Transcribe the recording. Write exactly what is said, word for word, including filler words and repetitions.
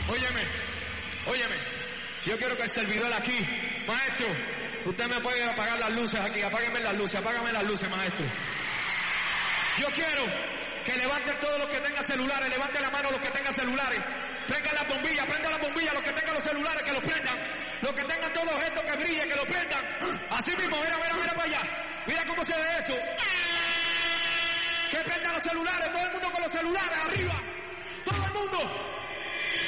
Óyeme, óyeme, yo quiero que el servidor aquí, maestro, usted me puede apagar las luces aquí, apágueme las luces, apágame las luces, maestro. Yo quiero que levanten todos los que tengan celulares, levanten la mano los que tengan celulares, prendan las bombillas, prendan las bombillas, los que tengan los celulares, que los prendan, los que tengan todos estos que brillen, que los prendan, así mismo, mira, mira, mira para allá, mira cómo se ve eso, que prendan los celulares, todo el mundo con los celulares, arriba, todo el mundo.